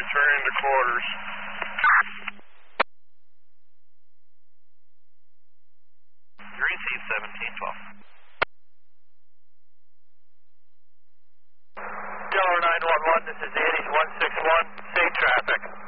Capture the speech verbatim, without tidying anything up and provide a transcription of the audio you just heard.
returning to quarters. Receive seventeen twelve. Delaware nine one one, this is Eddie one six one, safe traffic.